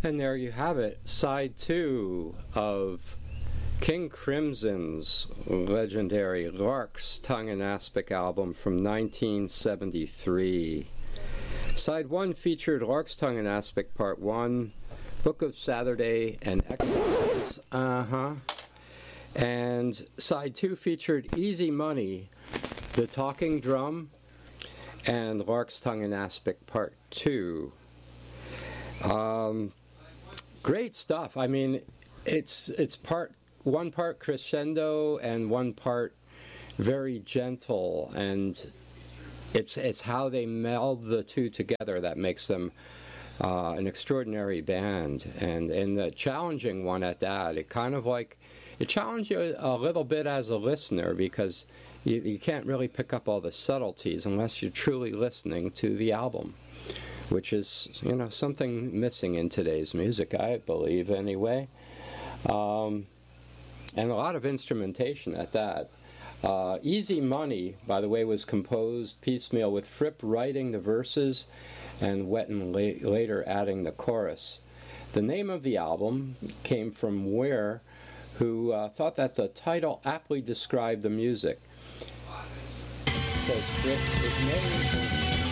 And there you have it, side 2 of King Crimson's legendary Lark's Tongue and Aspic album from 1973. Side 1 featured Lark's Tongue and Aspic Part 1, Book of Saturday and Exiles. And side 2 featured Easy Money, The Talking Drum, and Lark's Tongue and Aspic Part 2. Great stuff. I mean, it's one part crescendo and one part very gentle, and it's how they meld the two together that makes them an extraordinary band, and a challenging one at that. It kind of like it challenges you a little bit as a listener, because you can't really pick up all the subtleties unless you're truly listening to the album, which is, something missing in today's music, I believe, anyway. And a lot of instrumentation at that. Easy Money, by the way, was composed piecemeal, with Fripp writing the verses and Wetton later adding the chorus. The name of the album came from Ware, who thought that the title aptly described the music. Says Fripp, it may